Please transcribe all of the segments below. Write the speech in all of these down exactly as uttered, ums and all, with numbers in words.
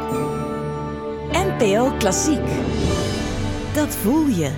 N P O Klassiek. Dat voel je.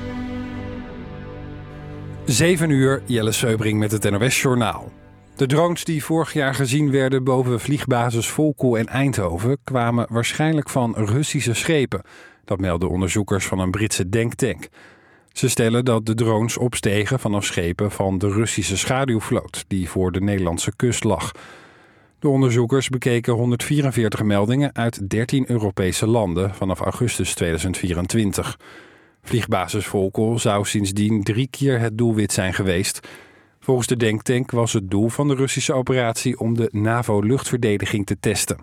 zeven uur, Jelle Seubring met het N O S-journaal. De drones die vorig jaar gezien werden boven vliegbasis Volkel en Eindhoven kwamen waarschijnlijk van Russische schepen. Dat melden onderzoekers van een Britse denktank. Ze stellen dat de drones opstegen vanaf schepen van de Russische schaduwvloot die voor de Nederlandse kust lag. De onderzoekers bekeken honderdvierenveertig meldingen uit dertien Europese landen vanaf augustus tweeduizend vierentwintig. Vliegbasis Volkel zou sindsdien drie keer het doelwit zijn geweest. Volgens de denktank was het doel van de Russische operatie om de NAVO-luchtverdediging te testen.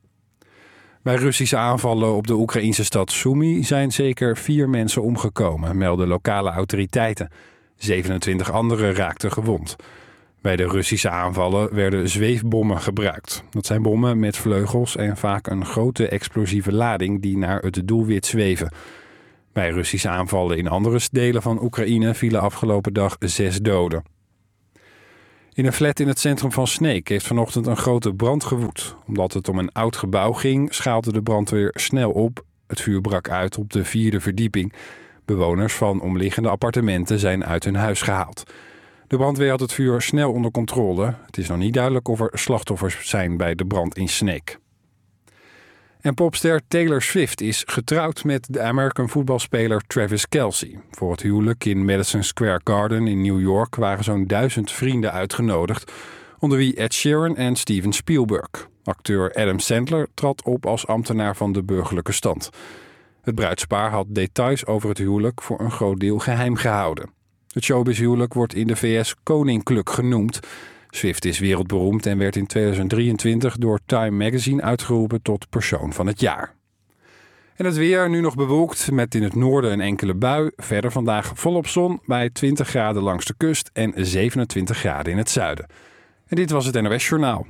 Bij Russische aanvallen op de Oekraïnse stad Sumy zijn zeker vier mensen omgekomen, melden lokale autoriteiten. zevenentwintig anderen raakten gewond. Bij de Russische aanvallen werden zweefbommen gebruikt. Dat zijn bommen met vleugels en vaak een grote explosieve lading die naar het doelwit zweven. Bij Russische aanvallen in andere delen van Oekraïne vielen afgelopen dag zes doden. In een flat in het centrum van Sneek heeft vanochtend een grote brand gewoed. Omdat het om een oud gebouw ging, schaalde de brandweer snel op. Het vuur brak uit op de vierde verdieping. Bewoners van omliggende appartementen zijn uit hun huis gehaald. De brandweer had het vuur snel onder controle. Het is nog niet duidelijk of er slachtoffers zijn bij de brand in Sneek. En popster Taylor Swift is getrouwd met de American voetbalspeler Travis Kelce. Voor het huwelijk in Madison Square Garden in New York waren zo'n duizend vrienden uitgenodigd, onder wie Ed Sheeran en Steven Spielberg. Acteur Adam Sandler trad op als ambtenaar van de burgerlijke stand. Het bruidspaar had details over het huwelijk voor een groot deel geheim gehouden. Het showbizhuwelijk wordt in de V S koninklijk genoemd. Swift is wereldberoemd en werd in tweeduizend drieëntwintig door Time Magazine uitgeroepen tot persoon van het jaar. En het weer nu nog bewolkt met in het noorden een enkele bui. Verder vandaag volop zon bij twintig graden langs de kust en zevenentwintig graden in het zuiden. En dit was het N O S-journaal.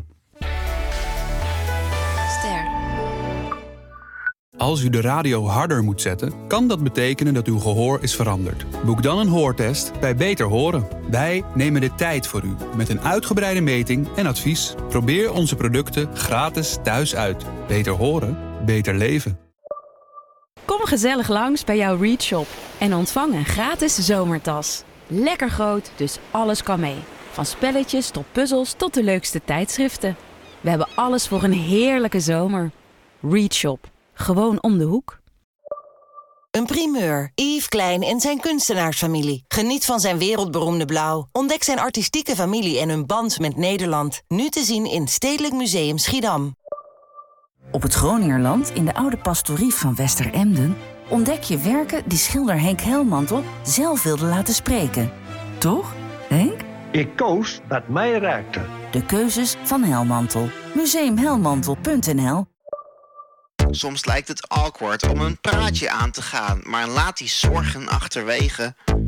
Als u de radio harder moet zetten, kan dat betekenen dat uw gehoor is veranderd. Boek dan een hoortest bij Beter Horen. Wij nemen de tijd voor u met een uitgebreide meting en advies. Probeer onze producten gratis thuis uit. Beter horen, beter leven. Kom gezellig langs bij jouw Read Shop en ontvang een gratis zomertas. Lekker groot, dus alles kan mee. Van spelletjes tot puzzels tot de leukste tijdschriften. We hebben alles voor een heerlijke zomer. Read Shop. Gewoon om de hoek. Een primeur. Yves Klein en zijn kunstenaarsfamilie. Geniet van zijn wereldberoemde blauw. Ontdek zijn artistieke familie en hun band met Nederland. Nu te zien in Stedelijk Museum Schiedam. Op het Groningerland, in de oude pastorie van Westeremden, ontdek je werken die schilder Henk Helmantel zelf wilde laten spreken. Toch, Henk? Ik koos wat mij raakte. De keuzes van Helmantel. museum helmantel punt n l. Soms lijkt het awkward om een praatje aan te gaan, maar laat die zorgen achterwege.